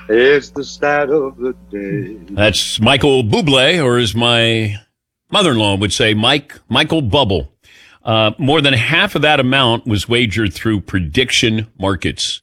It's the stat of the day. That's Michael Bublé, or as my mother-in-law would say, Michael Bubble. More than half of that amount was wagered through prediction markets.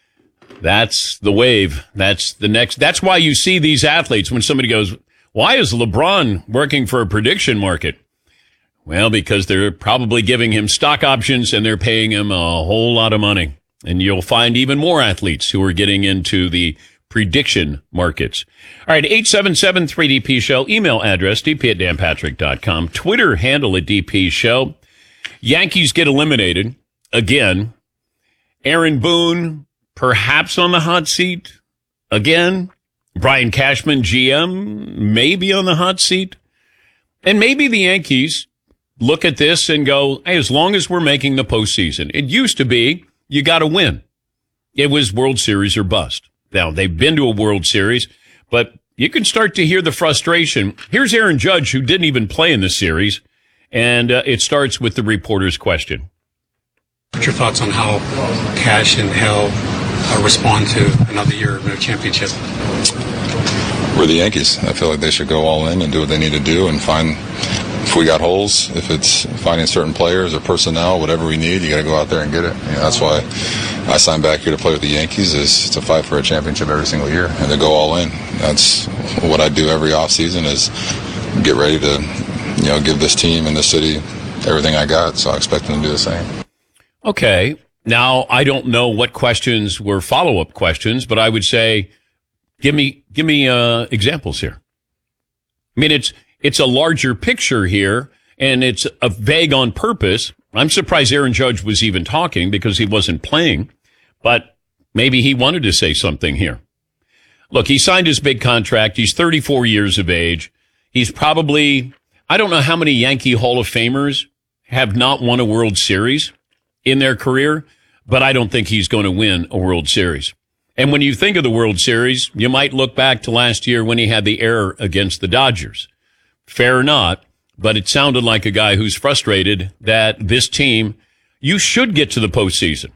That's the wave. That's the next. That's why you see these athletes when somebody goes, why is LeBron working for a prediction market? Well, because they're probably giving him stock options and they're paying him a whole lot of money. And you'll find even more athletes who are getting into the prediction markets. All right, 877-3DP Show. Email address, dp@danpatrick.com. Twitter handle at DP Show. Yankees get eliminated again. Aaron Boone, perhaps on the hot seat again. Brian Cashman, GM, maybe on the hot seat. And maybe the Yankees look at this and go, hey, as long as we're making the postseason. It used to be you got to win. It was World Series or bust. Now, they've been to a World Series, but you can start to hear the frustration. Here's Aaron Judge, who didn't even play in the series, and it starts with the reporter's question. What's your thoughts on how Cash and Hell respond to another year of no championship? We're the Yankees. I feel like they should go all in and do what they need to do and find, if we got holes, if it's finding certain players or personnel, whatever we need, you got to go out there and get it. You know, that's why I signed back here to play with the Yankees, is to fight for a championship every single year and to go all in. That's what I do every offseason, is get ready to, you know, give this team and this city everything I got. So I expect them to do the same. Okay. Now, I don't know what questions were follow-up questions, but I would say, give me examples here. I mean, it's a larger picture here, and it's a vague on purpose. I'm surprised Aaron Judge was even talking because he wasn't playing, but maybe he wanted to say something here. Look, he signed his big contract. He's 34 years of age. He's probably, I don't know how many Yankee Hall of Famers have not won a World Series in their career, but I don't think he's going to win a World Series. And when you think of the World Series, you might look back to last year when he had the error against the Dodgers. Fair or not, but it sounded like a guy who's frustrated that this team, you should get to the postseason.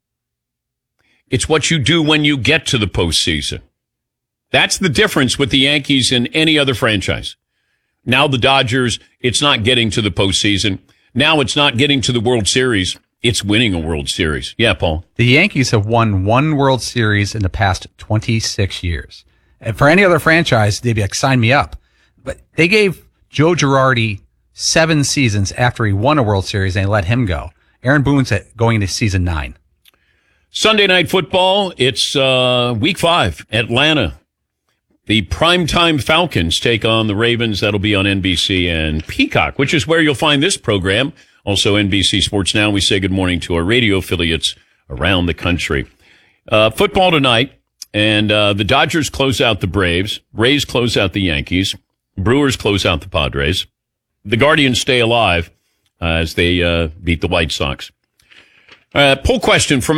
It's what you do when you get to the postseason. That's the difference with the Yankees and any other franchise. Now the Dodgers, it's not getting to the postseason. Now it's not getting to the World Series. It's winning a World Series. Yeah, Paul. The Yankees have won one World Series in the past 26 years. And for any other franchise, they'd be like, sign me up. But they gave Joe Girardi 7 seasons after he won a World Series, and they let him go. Aaron Boone's going into season 9. Sunday Night Football, it's week 5, Atlanta. The primetime Falcons take on the Ravens. That'll be on NBC and Peacock, which is where you'll find this program. Also, NBC Sports Now. We say good morning to our radio affiliates around the country. Football tonight, and the Dodgers close out the Braves. Rays close out the Yankees. Brewers close out the Padres. The Guardians stay alive as they beat the White Sox. Poll question from